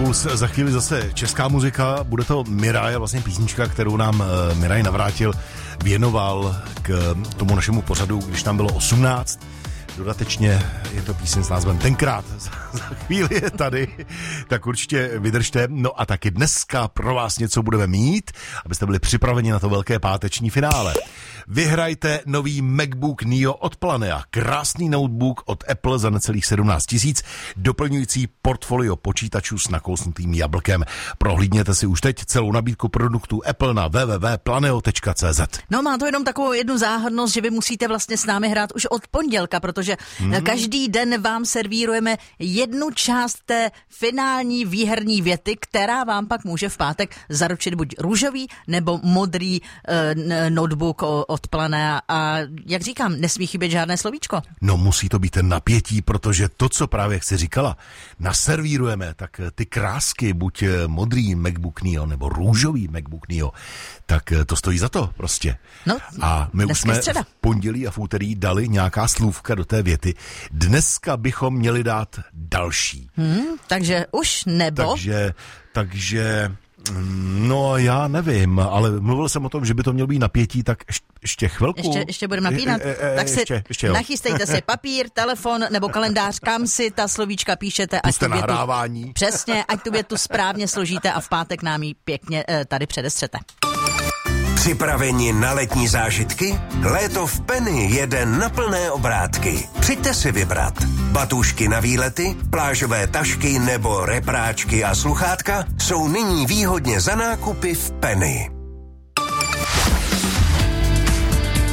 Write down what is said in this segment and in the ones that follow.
Impuls, za chvíli zase česká muzika, bude to Miraj, vlastně písnička, kterou nám Miraj Navrátil věnoval k tomu našemu pořadu, když tam bylo 18. Dodatečně je to píseň s názvem Tenkrát. Za chvíli je tady, tak určitě vydržte. No a taky dneska pro vás něco budeme mít, abyste byli připraveni na to velké páteční finále. Vyhrajte nový MacBook Neo od Planea. Krásný notebook od Apple za necelých 17 000, doplňující portfolio počítačů s nakousnutým jablkem. Prohlídněte si už teď celou nabídku produktů Apple na www.planeo.cz. No, má to jenom takovou jednu záhadnost, že vy musíte vlastně s námi hrát už od pondělka, protože každý den vám servírujeme jednu část té finální výherní věty, která vám pak může v pátek zaručit buď růžový nebo modrý notebook od Planea. A jak říkám, nesmí chybět žádné slovíčko. No, musí to být ten napětí, protože to, co právě chci říkala, naservírujeme, tak ty krásky, buď modrý MacBook Neo nebo růžový MacBook Neo, tak to stojí za to prostě. No, a my už jsme v pondělí a v úterý dali nějaká slůvka do té věty. Dneska bychom měli dát další. Takže už nebo? Takže no, já nevím, ale mluvil jsem o tom, že by to mělo být napětí, tak ještě chvilku. Ještě budeme napínat. Tak si ještě nachystejte si papír, telefon nebo kalendář, kam si ta slovíčka píšete. Puste nahrávání. Přesně, ať tu větu správně složíte a v pátek nám ji pěkně tady předestřete. Připraveni na letní zážitky? Léto v Penny jede na plné obrátky. Přijďte si vybrat. Batůžky na výlety, plážové tašky nebo repráčky a sluchátka jsou nyní výhodně za nákupy v Penny.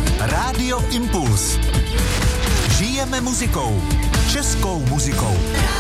Rádio Impuls. Žijeme muzikou. Českou muzikou.